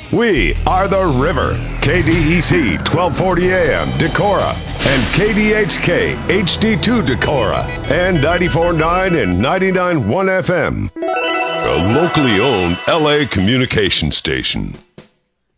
We are the River, KDEC 1240 AM, Decorah, and KDHK HD2 Decorah, and 94.9 and 99.1 FM. A locally owned LA communication station.